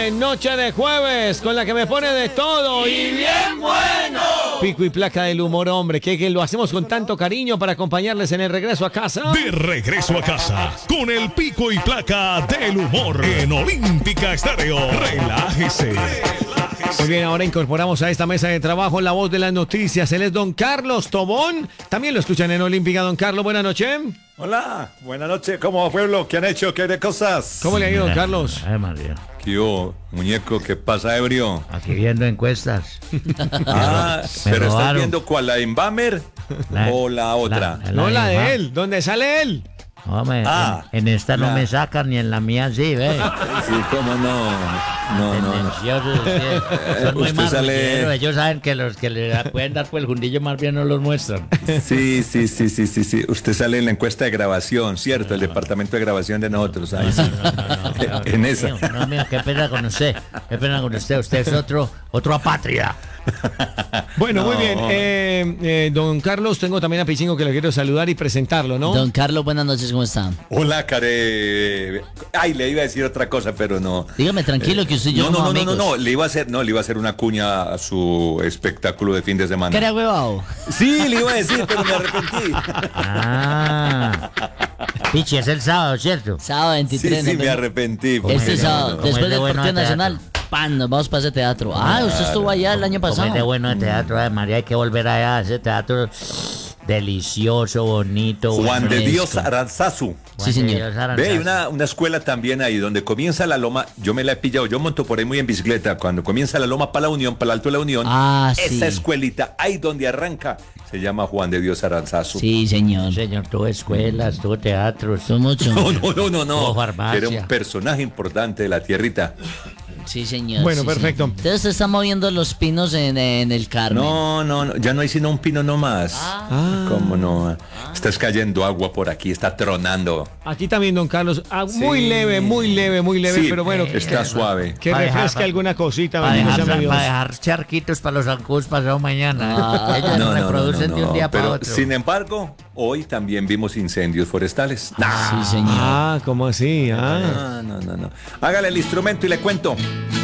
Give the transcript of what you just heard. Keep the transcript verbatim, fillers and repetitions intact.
noche, noche de jueves, con la que me pone de todo y bien bueno. Pico y placa del humor, hombre, que, que lo hacemos con tanto cariño para acompañarles en el regreso a casa. De regreso a casa, con el pico y placa del humor en Olímpica Estéreo. Relájese. Muy bien, ahora incorporamos a esta mesa de trabajo la voz de las noticias. Él es don Carlos Tobón. También lo escuchan en Olímpica. Don Carlos, buenas noches. Hola, buenas noches. ¿Cómo va, pueblo? ¿Qué han hecho? ¿Qué de cosas? ¿Cómo le ha ido, don Carlos? Ay, María. ¿Qué hubo, muñeco? ¿Qué pasa, ebrio? Aquí viendo encuestas. Ah, Me pero ¿estás robaron. viendo cuál? ¿La Inbamer La- o la otra? la- No, la Ajá. de él. ¿Dónde sale él? Hombre, Ah, en, en esta no la- me sacan ni en la mía sí, ve. Sí, cómo no. No, no, no. Tendenciosos, sí. Son muy Usted sale- marrulleros. Ellos saben que los que le da- pueden dar por el jundillo más bien no los muestran. Sí, sí, sí, sí, sí, sí. Usted sale en la encuesta de grabación, ¿cierto? El departamento de grabación de nosotros. Ahí sí. En No, esa. mío, no, mío, qué pena con usted. Qué pena con usted. Usted es otro, otro apátrida. Bueno, No. muy bien. Eh, eh, don Carlos, tengo también a Pichingo que le quiero saludar y presentarlo, ¿no? Don Carlos, buenas noches, ¿cómo están? Hola, care. Ay, le iba a decir otra cosa, pero no. Dígame tranquilo que usted y yo No, no, somos no, no, no, amigos. no, le iba a hacer, no, le iba a hacer una cuña a su espectáculo de fin de semana. ¿Qué era huevado? Sí, le iba a decir, pero me arrepentí. Ah. Pichi, es el sábado, ¿cierto? Sábado Sí, veintitrés. sí, nos me vemos. arrepentí. Este porque no, sábado, no. Como después es de del bueno Partido de teatro. Nacional, pan, nos vamos para ese teatro. Ah, usted estuvo allá el año Como es de pasado. bueno de teatro, ay, María, hay que volver allá a ese teatro delicioso, bonito. Juan de bueno. Dios Aranzazu. Juan de señor. Dios Ve, Aranzazu. hay una, una escuela también ahí donde comienza la loma. Yo me la he pillado, yo monto por ahí muy en bicicleta. Cuando comienza la loma para la Unión, para el Alto de la Unión, Ah, esa sí. escuelita, ahí donde arranca, se llama Juan de Dios Aranzazu. Sí, señor. Señor, tuvo escuelas, tuvo teatros. Son mucho. No, no, no, no, no. Tuvo farmacia. Era un personaje importante de la tierrita. Sí, señor. Bueno, sí, perfecto. sí. Entonces se está moviendo los pinos en, en el Carmen. No, no, no, ya no hay sino un pino nomás. Ah. ¿Cómo no? Está cayendo agua por aquí, está tronando. Aquí también, don Carlos. Ah, muy Sí. leve, muy leve, muy leve, Sí, pero bueno. está suave. Que Pa' dejar- refresque pa- alguna cosita. Para bendito dejar, sea mi Dios. pa' dejar charquitos para los zancudos pasado mañana. Ah, Ellos No, no, no, reproducen no, de un no, día para pero otro. sin embargo, hoy también vimos incendios forestales. Sí, señor. Ah, ¿cómo así? Ah. No, no, no, no. Hágale el instrumento y le cuento.